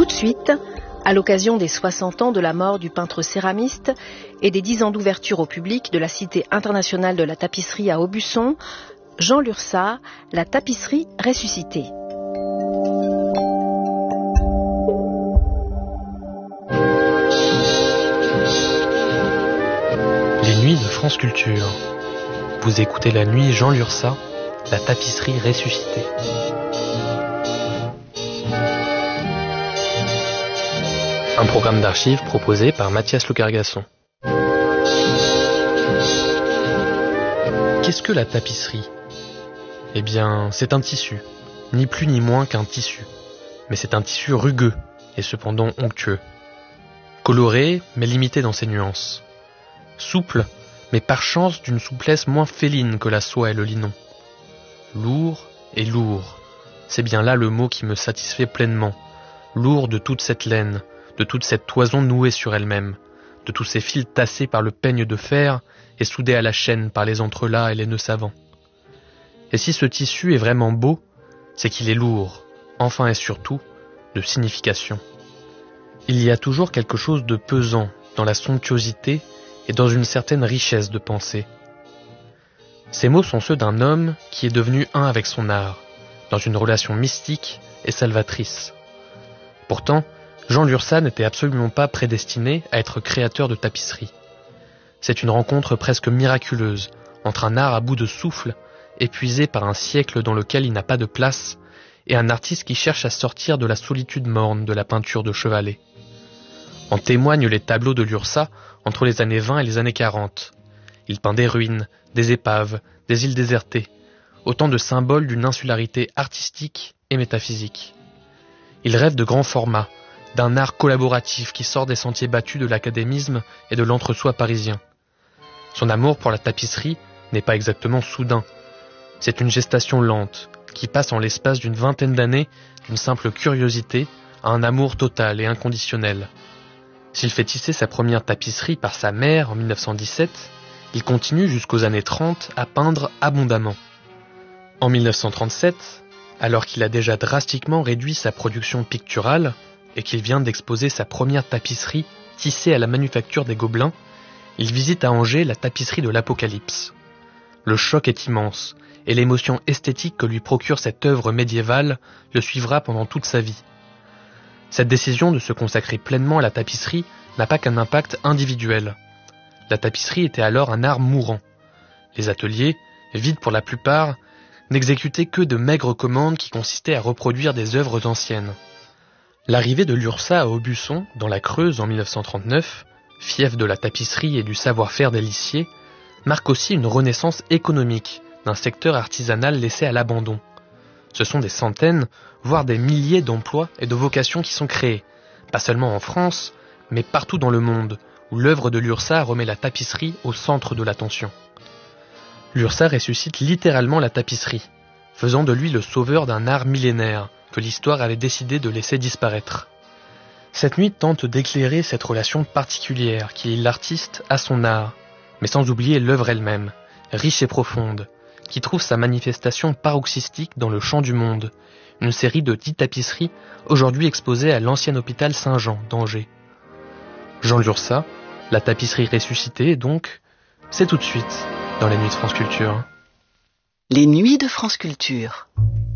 Tout de suite, à l'occasion des 60 ans de la mort du peintre céramiste et des 10 ans d'ouverture au public de la Cité internationale de la tapisserie à Aubusson, Jean Lurçat, la tapisserie ressuscitée. Les nuits de France Culture. Vous écoutez la nuit Jean Lurçat, la tapisserie ressuscitée. Un programme d'archives proposé par Mathias Le Cargasson. Qu'est-ce que la tapisserie ? Eh bien, c'est un tissu, ni plus ni moins qu'un tissu. Mais c'est un tissu rugueux et cependant onctueux. Coloré, mais limité dans ses nuances. Souple, mais par chance d'une souplesse moins féline que la soie et le linon. Lourd et lourd. C'est bien là le mot qui me satisfait pleinement. Lourd de toute cette laine, de toute cette toison nouée sur elle-même, de tous ces fils tassés par le peigne de fer et soudés à la chaîne par les entrelacs et les nœuds savants. Et si ce tissu est vraiment beau, c'est qu'il est lourd, enfin et surtout, de signification. Il y a toujours quelque chose de pesant dans la somptuosité et dans une certaine richesse de pensée. Ces mots sont ceux d'un homme qui est devenu un avec son art, dans une relation mystique et salvatrice. Pourtant, Jean Lurçat n'était absolument pas prédestiné à être créateur de tapisserie. C'est une rencontre presque miraculeuse entre un art à bout de souffle, épuisé par un siècle dans lequel il n'a pas de place, et un artiste qui cherche à sortir de la solitude morne de la peinture de chevalet. En témoignent les tableaux de Lurçat entre les années 20 et les années 40. Il peint des ruines, des épaves, des îles désertées, autant de symboles d'une insularité artistique et métaphysique. Il rêve de grands formats, d'un art collaboratif qui sort des sentiers battus de l'académisme et de l'entre-soi parisien. Son amour pour la tapisserie n'est pas exactement soudain. C'est une gestation lente, qui passe en l'espace d'une vingtaine d'années d'une simple curiosité à un amour total et inconditionnel. S'il fait tisser sa première tapisserie par sa mère en 1917, il continue jusqu'aux années 30 à peindre abondamment. En 1937, alors qu'il a déjà drastiquement réduit sa production picturale et qu'il vient d'exposer sa première tapisserie tissée à la manufacture des Gobelins, il visite à Angers la tapisserie de l'Apocalypse. Le choc est immense, et l'émotion esthétique que lui procure cette œuvre médiévale le suivra pendant toute sa vie. Cette décision de se consacrer pleinement à la tapisserie n'a pas qu'un impact individuel. La tapisserie était alors un art mourant. Les ateliers, vides pour la plupart, n'exécutaient que de maigres commandes qui consistaient à reproduire des œuvres anciennes. L'arrivée de Lurçat à Aubusson, dans la Creuse en 1939, fief de la tapisserie et du savoir-faire des lissiers, marque aussi une renaissance économique d'un secteur artisanal laissé à l'abandon. Ce sont des centaines, voire des milliers d'emplois et de vocations qui sont créés, pas seulement en France, mais partout dans le monde, où l'œuvre de Lurçat remet la tapisserie au centre de l'attention. Lurçat ressuscite littéralement la tapisserie, faisant de lui le sauveur d'un art millénaire que l'histoire avait décidé de laisser disparaître. Cette nuit tente d'éclairer cette relation particulière qui lie l'artiste à son art, mais sans oublier l'œuvre elle-même, riche et profonde, qui trouve sa manifestation paroxystique dans le Chant du Monde, une série de 10 tapisseries aujourd'hui exposées à l'ancien hôpital Saint-Jean d'Angers. Jean Lurçat, la tapisserie ressuscitée donc, c'est tout de suite dans les nuits de France Culture. Les nuits de France Culture.